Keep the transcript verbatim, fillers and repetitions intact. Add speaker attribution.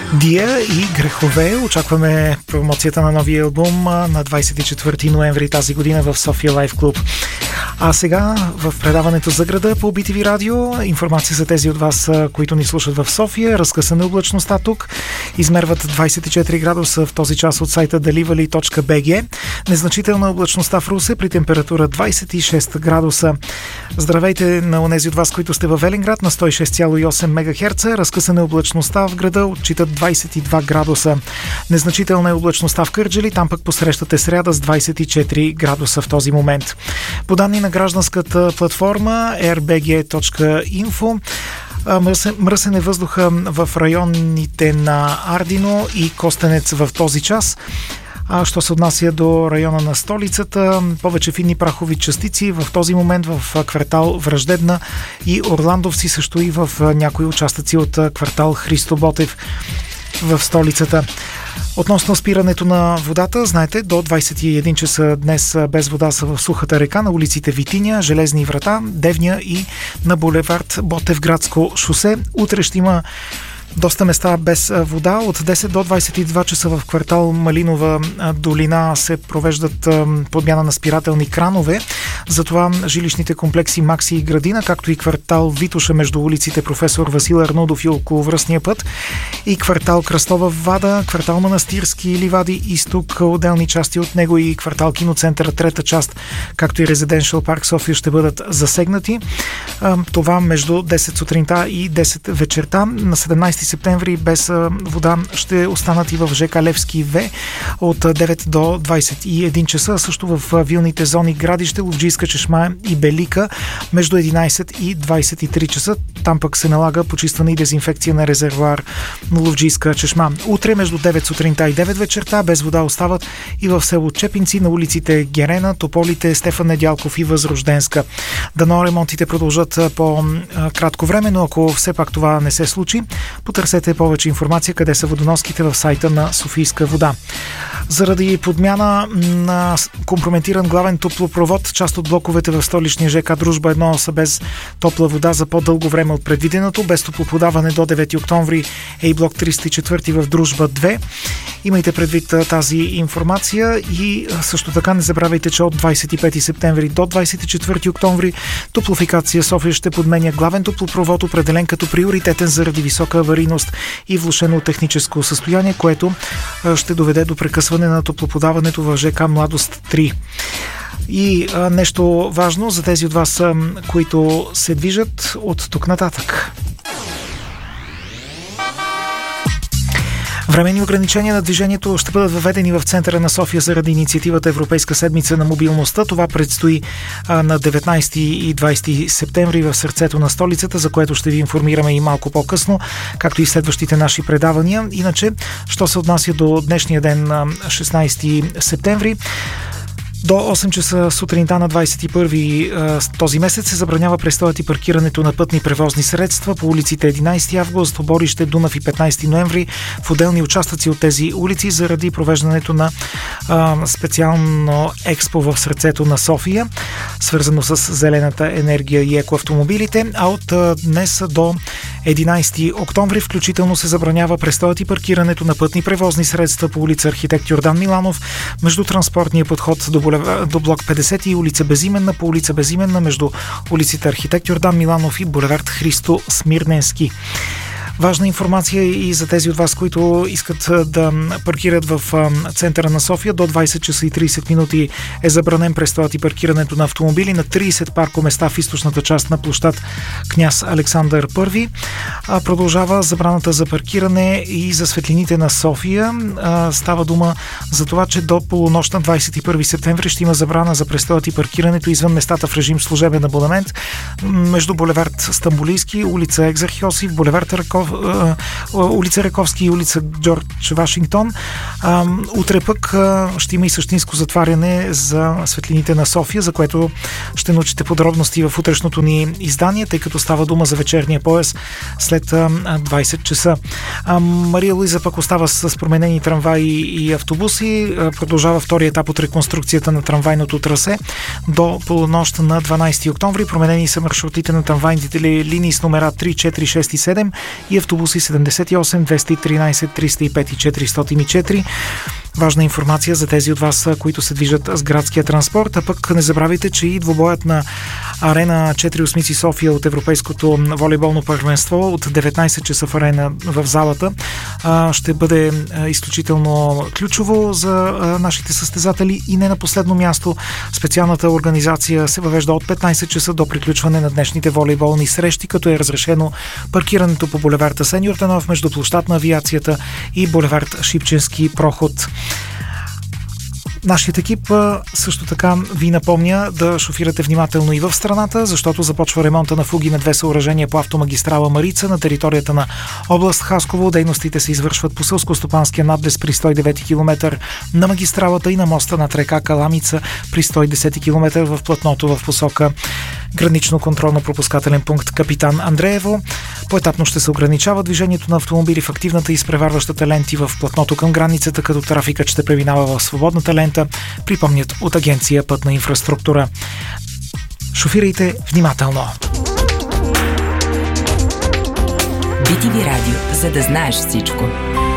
Speaker 1: Дия и Грехове. Очакваме промоцията на новия албум на двадесет и четвърти ноември тази година в София Лайф Клуб. А сега в предаването за града по Би Ти Ви Радио информация за тези от вас, които ни слушат в София. Разкъсана облачността тук. Измерват двадесет и четири градуса в този час от сайта деливали точка би джи. Незначителна облачността в Русе при температура двадесет и шест градуса. Здравейте на онези от вас, които сте във Велинград на сто и шест цяло и осем мегахерца. Разкъсана облачността в града отчитат двадесет и два градуса. Незначителна е облачността в Кърджали, там пък посрещате сряда с двадесет и четири градуса в този момент. По данни на гражданската платформа ер би джи точка инфо, мръсен е въздуха в районите на Ардино и Костенец в този час. А що се отнася до района на столицата, повече финни прахови частици в този момент в квартал Враждебна и Орландовци, също и в някои участъци от квартал Христо Ботев в столицата. Относно спирането на водата, знаете, до двадесет и един часа днес без вода са в Сухата река на улиците Витиня, Железни врата, Девня и на булевард Ботевградско шосе. Утре ще има доста места без вода. От десет до двадесет и два часа в квартал Малинова долина се провеждат подмяна на спирателни кранове. Затова жилищните комплекси Макси и Градина, както и квартал Витоша между улиците Професор Васил Арнудов и околовръстния път, и квартал Кръстова Вада, квартал Манастирски Ливади изток, отделни части от него, и квартал Киноцентър трета част, както и Резиденшъл парк София ще бъдат засегнати. Това между десет сутринта и десет вечерта. На седемнадесети септември без вода ще останат и в ЖК Левски В от девет до двадесет и един часа, също в вилните зони Градище, Ловджийска чешма и Белика между единадесет и двадесет и три часа. Там пък се налага почистване и дезинфекция на резервоар на Ловджийска чешма. Утре между девет сутринта и девет вечерта без вода остават и в село Чепинци на улиците Герена, Тополите, Стефан Недялков и Възрожденска. Дано ремонтите продължат по кратко време, но ако все пак това не се случи, потърсете повече информация къде са водоноските в сайта на Софийска вода. Заради подмяна на компрометиран главен топлопровод, част от блоковете в столичния ЖК Дружба едно са без топла вода за по-дълго време от предвиденото. Без топлоподаване до девети октомври е и блок триста и четири в Дружба две. Имайте предвид тази информация и също така не забравяйте, че от двадесет и пети септември до двадесет и четвърти октомври Топлофикация София ще подменя главен топлопровод, определен като приоритетен заради висока аварийност и влошено техническо състояние, което ще доведе до прекъсване на топлоподаването в ЖК Младост три. И а, нещо важно за тези от вас, а, които се движат от тук нататък. Временни ограничения на движението ще бъдат въведени в центъра на София заради инициативата Европейска седмица на мобилността. Това предстои а, на деветнадесети и двадесети септември в сърцето на столицата, за което ще ви информираме и малко по-късно, както и в следващите наши предавания. Иначе, що се отнася до днешния ден, шестнадесети септември, до осем часа сутринта на двадесет и първи този месец се забранява престоят и паркирането на пътни превозни средства по улиците единадесети август, Оборище, Дунав и петнадесети ноември в отделни участъци от тези улици заради провеждането на а, специално експо в сърцето на София, свързано с зелената енергия и екоавтомобилите, а от а, днес до единадесети октомври включително се забранява престоят и паркирането на пътни превозни средства по улица Архитект Йордан Миланов между транспортния подход до, булев... до блок петдесет и улица Безименна, по улица Безименна между улиците Архитект Йордан Миланов и булевард Христо Смирненски. Важна информация и за тези от вас, които искат да паркират в центъра на София. До двадесет часа и тридесет минути е забранен престоят и паркирането на автомобили на тридесет паркоместа в източната част на площад Княз Александър първи. Продължава забраната за паркиране и за светлините на София. Става дума за това, че до полунощ на двадесет и първи септември ще има забрана за престоят и паркирането извън местата в режим служебен абонамент между булевард Стамбулийски, улица Екзархиосиф, булевард Раков, улица Раковски и улица Джордж Вашингтон. Утре пък ще има и същинско затваряне за светлините на София, за което ще научите подробности в утрешното ни издание, тъй като става дума за вечерния пояс след двадесет часа. Мария Луиза пък остава с променени трамваи и автобуси. Продължава втори етап от реконструкцията на трамвайното трасе до полунощ на дванадесети октомври. Променени са маршрутите на трамвайните линии с номера три, четири, шест и седем и автобуси седемдесет и осем двеста и тринадесет триста и пет и четиристотин и четири. Важна информация за тези от вас, които се движат с градския транспорт, а пък не забравяйте, че и двобоят на Арена четири осмици София от Европейското волейболно първенство от деветнадесет часа в арена в залата ще бъде изключително ключово за нашите състезатели и не на последно място. Специалната организация се въвежда от петнадесет часа до приключване на днешните волейболни срещи, като е разрешено паркирането по булевард Асен Йорданов между площад на авиацията и булевард Шипченски проход. Нашият екип също така ви напомня да шофирате внимателно и в страната, защото започва ремонта на фуги на две съоръжения по автомагистрала Марица на територията на област Хасково. Дейностите се извършват по селскостопанския надлез при сто и девети километър на магистралата и на моста над река Каламица при сто и десети километър в платното в посока гранично контролно-пропускателен пункт Капитан Андреево. Поетапно ще се ограничава движението на автомобили в активната и изпреварващата ленти в платното към границата, като трафикът ще преминава в свободната лента, припомнят от Агенция Пътна инфраструктура. Шофирайте внимателно!
Speaker 2: би ти ви радио, за да знаеш всичко.